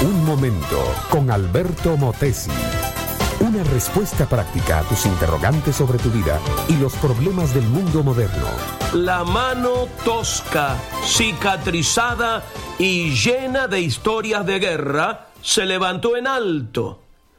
Un momento con Alberto Motesi. Una respuesta práctica a tus interrogantes sobre tu vida y los problemas del mundo moderno. La mano tosca, cicatrizada y llena de historias de guerra se levantó en alto.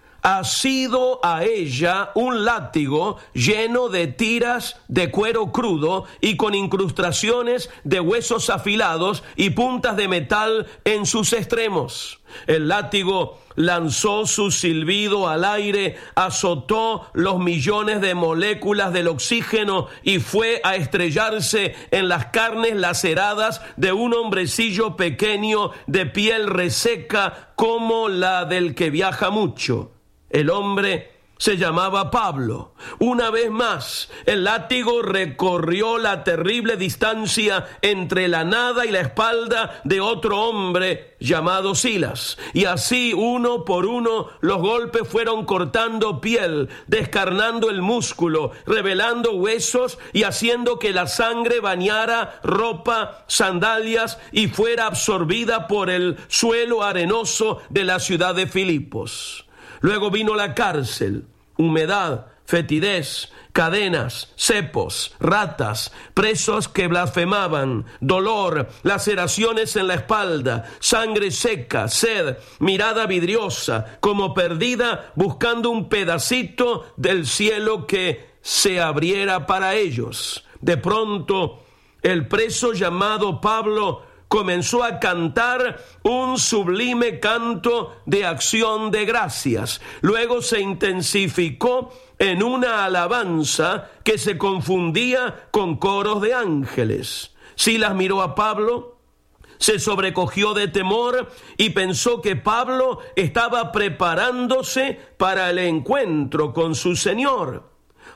Asido a ella un látigo lleno de tiras de cuero crudo y con incrustaciones de huesos afilados y puntas de metal en sus extremos. El látigo lanzó su silbido al aire, azotó los millones de moléculas del oxígeno y fue a estrellarse en las carnes laceradas de un hombrecillo pequeño de piel reseca como la del que viaja mucho. El hombre se llamaba Pablo. Una vez más, el látigo recorrió la terrible distancia entre la nada y la espalda de otro hombre llamado Silas. Y así, uno por uno, los golpes fueron cortando piel, descarnando el músculo, revelando huesos y haciendo que la sangre bañara ropa, sandalias y fuera absorbida por el suelo arenoso de la ciudad de Filipos. Luego vino la cárcel, humedad, fetidez, cadenas, cepos, ratas, presos que blasfemaban, dolor, laceraciones en la espalda, sangre seca, sed, mirada vidriosa, como perdida buscando un pedacito del cielo que se abriera para ellos. De pronto, el preso llamado Pablo comenzó a cantar un sublime canto de acción de gracias. Luego se intensificó en una alabanza que se confundía con coros de ángeles. Silas miró a Pablo, se sobrecogió de temor y pensó que Pablo estaba preparándose para el encuentro con su Señor.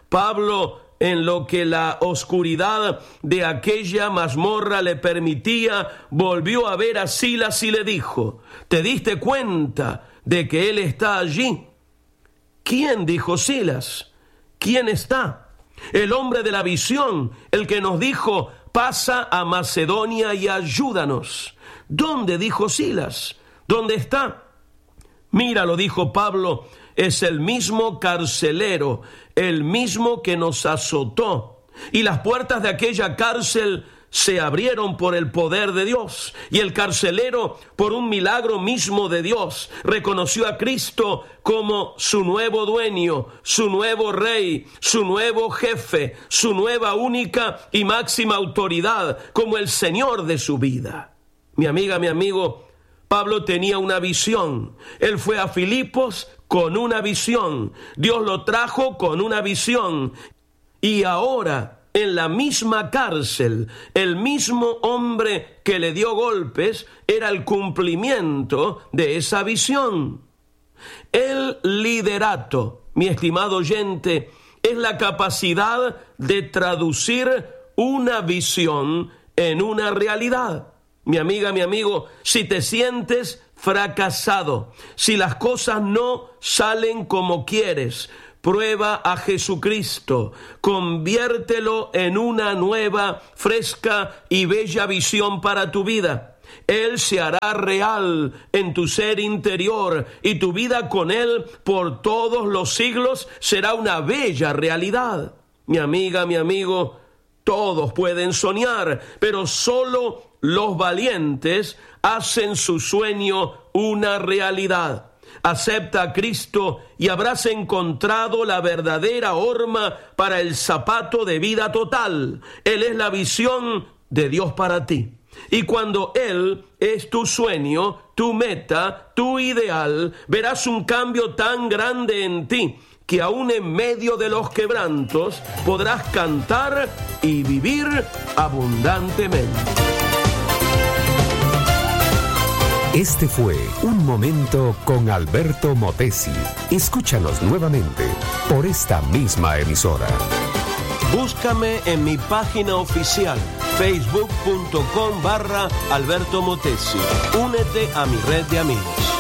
Pablo, en lo que la oscuridad de aquella mazmorra le permitía, volvió a ver a Silas y le dijo: ¿te diste cuenta de que él está allí? ¿Quién? Dijo Silas. ¿Quién está? El hombre de la visión, el que nos dijo: pasa a Macedonia y ayúdanos. ¿Dónde? Dijo Silas. ¿Dónde está? Míralo, dijo Pablo, es el mismo carcelero, el mismo que nos azotó. Y las puertas de aquella cárcel se abrieron por el poder de Dios. Y el carcelero, por un milagro mismo de Dios, reconoció a Cristo como su nuevo dueño, su nuevo rey, su nuevo jefe, su nueva única y máxima autoridad, como el Señor de su vida. Mi amiga, mi amigo, Pablo tenía una visión. Él fue a Filipos con una visión. Dios lo trajo con una visión. Y ahora, en la misma cárcel, el mismo hombre que le dio golpes era el cumplimiento de esa visión. El liderato, mi estimado oyente, es la capacidad de traducir una visión en una realidad. Mi amiga, mi amigo, si te sientes fracasado, si las cosas no salen como quieres, prueba a Jesucristo, conviértelo en una nueva, fresca y bella visión para tu vida. Él se hará real en tu ser interior y tu vida con Él por todos los siglos será una bella realidad. Mi amiga, mi amigo, todos pueden soñar, pero solo los valientes hacen su sueño una realidad. Acepta a Cristo y habrás encontrado la verdadera horma para el zapato de vida total. Él es la visión de Dios para ti. Y cuando Él es tu sueño, tu meta, tu ideal, verás un cambio tan grande en ti que aún en medio de los quebrantos podrás cantar y vivir abundantemente. Este fue Un Momento con Alberto Motesi. Escúchanos nuevamente por esta misma emisora. Búscame en mi página oficial, facebook.com/Alberto Motesi. Únete a mi red de amigos.